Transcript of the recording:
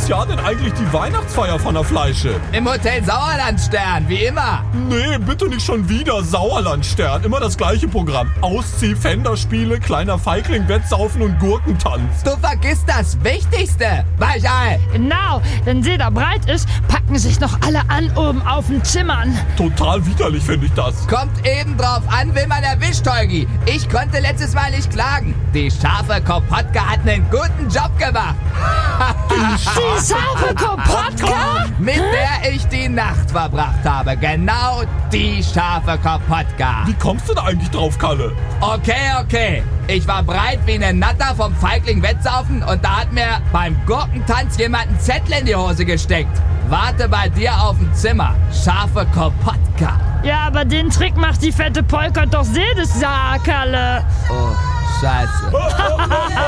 Jahr denn eigentlich die Weihnachtsfeier von der Fleische? Im Hotel Sauerlandstern, wie immer. Nee, bitte nicht schon wieder Sauerlandstern. Immer das gleiche Programm. Auszieh-Fenderspiele, kleiner Feigling, Wettsaufen und Gurkentanz. Du vergisst das Wichtigste, Weichei. Genau, wenn sie da breit ist, packen sich noch alle an oben auf den Zimmern. Total widerlich finde ich das. Kommt eben drauf an, wen man erwischt, Holgi. Ich konnte letztes Mal nicht klagen. Die scharfe Kopotka hat einen guten Job gemacht. Die scharfe Kopotka? Mit der ich die Nacht verbracht habe. Genau die scharfe Kopotka. Wie kommst du da eigentlich drauf, Kalle? Okay. Ich war breit wie eine Natter vom Feigling Wettsaufen und da hat mir beim Gurkentanz jemand einen Zettel in die Hose gesteckt. Warte bei dir auf dem Zimmer. Scharfe Kopotka. Ja, aber den Trick macht die fette Polka doch jedes Jahr, Kalle. Oh, Scheiße.